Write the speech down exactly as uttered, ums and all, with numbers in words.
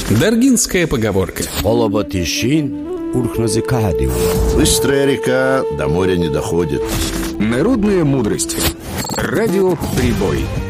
Даргинская поговорка. Быстрая река до моря не доходит. Народная мудрость. Радио «Прибой».